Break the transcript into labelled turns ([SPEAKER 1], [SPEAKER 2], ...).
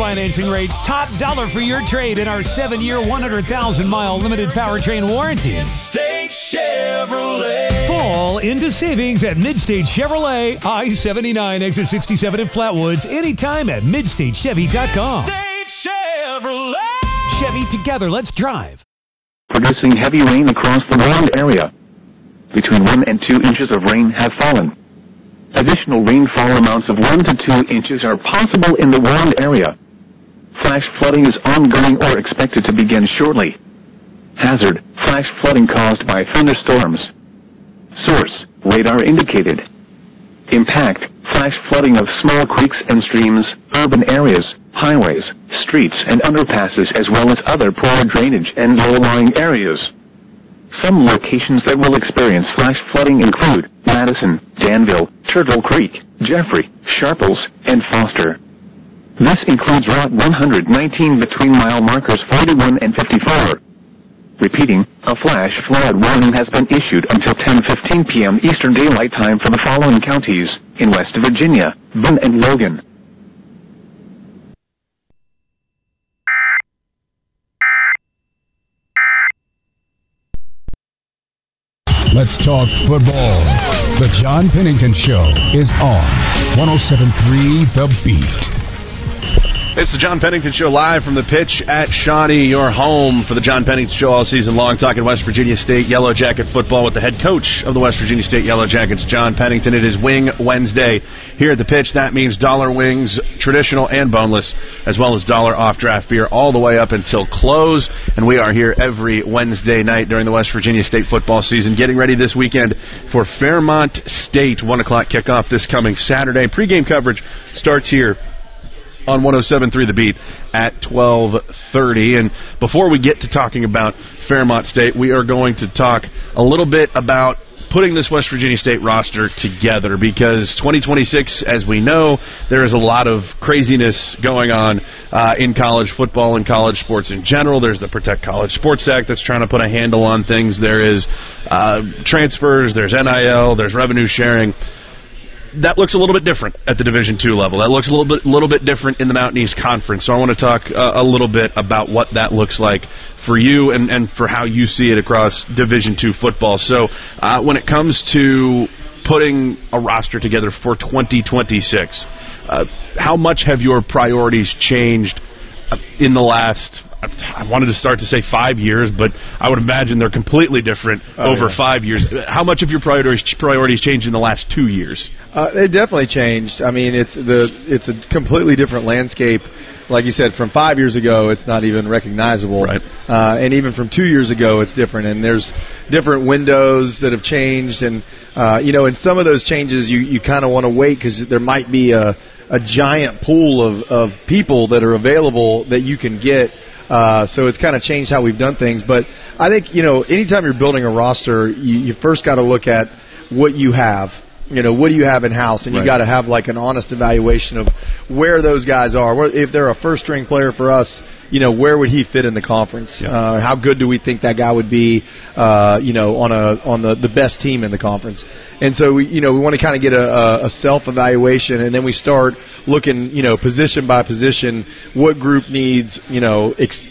[SPEAKER 1] financing rates, top dollar for your trade in our 7-year, 100,000-mile limited powertrain warranty.
[SPEAKER 2] Midstate Chevrolet.
[SPEAKER 1] Fall into savings at Midstate Chevrolet, I-79, exit 67 in Flatwoods, anytime at MidstateChevy.com.
[SPEAKER 2] Midstate Chevrolet.
[SPEAKER 1] Chevy, together, let's drive.
[SPEAKER 3] Producing heavy rain across the warned area. Between 1 and 2 inches of rain have fallen. Additional rainfall amounts of 1 to 2 inches are possible in the warned area. Flash flooding is ongoing or expected to begin shortly. Hazard, flash flooding caused by thunderstorms. Source, radar indicated. Impact, flash flooding of small creeks and streams, urban areas, highways, streets and underpasses, as well as other poor drainage and low-lying areas. Some locations that will experience flash flooding include Madison, Danville, Turtle Creek, Jeffrey, Sharples, and Foster. This includes Route 119 between mile markers 41 and 54. Repeating, a flash flood warning has been issued until 10:15 p.m. Eastern Daylight Time for the following counties in West Virginia, Boone and Logan.
[SPEAKER 4] Let's talk football. The John Pennington Show is on 107.3 The Beat.
[SPEAKER 5] It's the John Pennington Show live from the pitch at Shawnee, your home for the John Pennington Show all season long, talking West Virginia State Yellow Jacket football with the head coach of the West Virginia State Yellow Jackets, John Pennington. It is Wing Wednesday here at the pitch. That means dollar wings, traditional and boneless, as well as dollar off draft beer all the way up until close. And we are here every Wednesday night during the West Virginia State football season, getting ready this weekend for Fairmont State. 1 o'clock kickoff this coming Saturday. Pre-game coverage starts here on 107.3 The Beat at 12:30. And before we get to talking about Fairmont State, we are going to talk a little bit about putting this West Virginia State roster together, because 2026, as we know, there is a lot of craziness going on in college football and college sports in general. There's the Protect College Sports Act that's trying to put a handle on things. There is transfers, there's NIL, there's revenue sharing. That looks a little bit different at the Division II level. That looks a little bit different in the Mountain East Conference. So I want to talk a little bit about what that looks like for you and for how you see it across Division II football. So when it comes to putting a roster together for 2026, how much have your priorities changed in the last, I wanted to start to say 5 years, but I would imagine they're completely different over 5 years. How much of your priorities changed in the last 2 years?
[SPEAKER 6] They definitely changed. I mean, it's a completely different landscape. Like you said, from 5 years ago, it's not even recognizable.
[SPEAKER 5] Right.
[SPEAKER 6] And even from 2 years ago, it's different. And there's different windows that have changed. And, in some of those changes, you kind of want to wait because there might be a giant pool of people that are available that you can get. So it's kind of changed how we've done things. But I think, anytime you're building a roster, you first got to look at what you have. What do you have in-house? And you got to have like an honest evaluation of where those guys are. If they're a first-string player for us, where would he fit in the conference?
[SPEAKER 5] Yeah.
[SPEAKER 6] How good do we think that guy would be, on the best team in the conference? And so, we want to kind of get a self-evaluation, and then we start looking, position by position, what group needs,